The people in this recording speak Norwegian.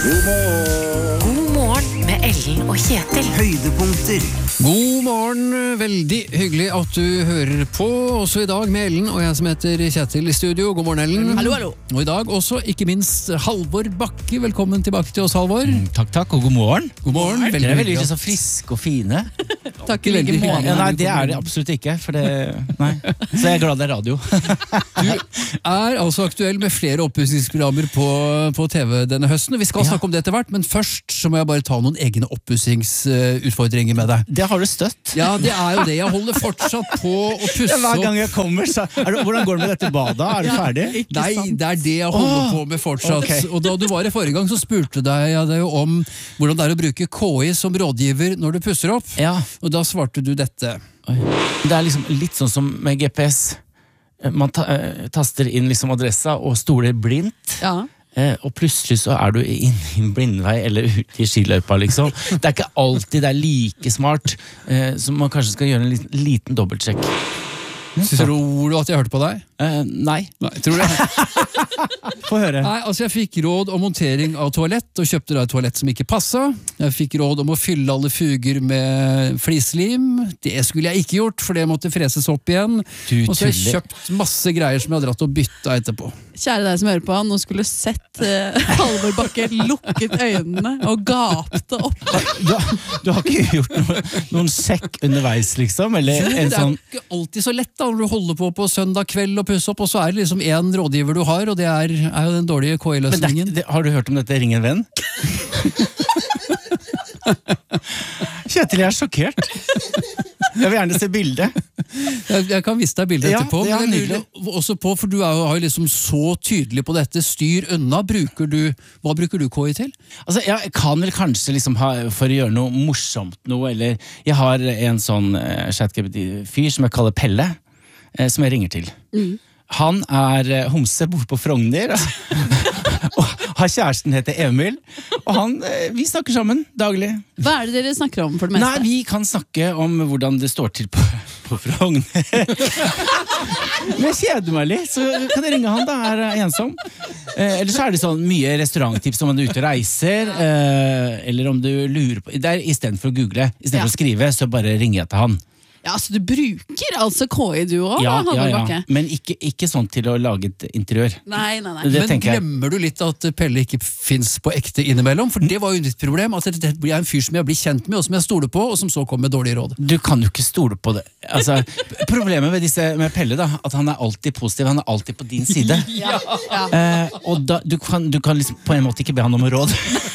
God morgen med Ellen og Kjetil. Høydepunkter. God morgen, veldig hyggelig at du hører på også i dag med Ellen og jeg som heter Kjetil i studio. God morgen, Ellen. Hallo, hallo. Og i dag også, ikke minst, Halvor Bakke. Velkommen tilbake til oss, Halvor. Takk, og god morgen. God morgen. Dere er veldig så friske og fine. Takk i like måte. Ja, nei, det er det absolutt ikke, nei. Så jeg er glad det er radio. Du er altså aktuell med flere oppussingsprogrammer på TV denne høsten, og vi skal snakke om det etter hvert, men først så må jeg bare ta noen egne oppussingsutfordringer med deg. Det har du støtt. Ja, det er jo det. Jeg holder fortsatt på å pusse opp. Hver gang jeg kommer, så hvordan går det med dette badet? Er du ferdig? Nei, det er det jeg holder på med fortsatt. Okay. Og da du var i forrige gang, så spurte jeg deg jo om hvordan det er å bruke KI som rådgiver når du pusser opp. Ja. Og da svarte du dette. Det er liksom litt sånn som med GPS. Man taster inn liksom adressa og stoler blindt. Ja. Og plutselig så er du inne i en blindvei eller ute i skiløypa liksom. Det er ikke alltid det er like smart, så man kanskje skal gjøre en liten dobbeltsjekk. Tror du at jeg hørte på deg? Nei. Nei, tror du det? Få høre. Nei, altså jeg fikk råd om montering av toalett, og kjøpte da et toalett som ikke passet. Jeg fikk råd om å fylle alle fuger med flislim. Det skulle jeg ikke gjort, for det måtte freses opp igjen. Og så har jeg kjøpt masse greier som jeg har dratt og bytta etterpå. Kjære deg som hører på, nå skulle sett Halvor Bakke lukket øynene og gapte opp. Du har ikke gjort noen sjekk underveis liksom? Eller Det en er sånn... jo ikke alltid så lett da, når du holder på søndag kveld og pusse opp, og så er det liksom en rådgiver du har, og det er jo den dårlige KI-løsningen. Har du hørt om dette Ring en venn? Kjetil, jeg er sjokkert. Jeg vil gjerne se bildet. Jeg kan vise deg bildet etterpå, Ja, men jeg lurer også på, for du er jo liksom så tydelig på dette, styr unna, hva bruker du KI til? Altså, jeg kan vel kanskje liksom for å gjøre noe morsomt noe, eller jeg har en sånn ChatGPT-fyr som jeg kaller Pelle, som jeg ringer til. Han er homse, bor på Frogner, og har kjæresten heter Emil, og vi snakker sammen daglig. Hva er det dere snakker om for det meste? Nei, vi kan snakke om hvordan det står til på Frogner. Men jeg kjeder meg litt, så kan jeg ringe han da, er ensom. Eller så er det sånn mye restauranttips om man er ute og reiser, eller om du lurer på, det er i stedet for å google, i stedet for å skrive, så bare ringer jeg til han. Ja, så du bruker altså KI du også, Halvor Bakke? Men ikke sånn til å lage et interiør. Nei. Men glemmer du litt at Pelle ikke finnes på ekte innimellom? For det var jo ditt problem, at det blir en fyr som jeg blir kjent med, og som jeg stoler på, og som så kommer med dårlige råd. Du kan jo ikke stole på det. Altså, problemet med Pelle da, at han er alltid positiv, han er alltid på din side. Og du kan liksom på en måte ikke be han om råd.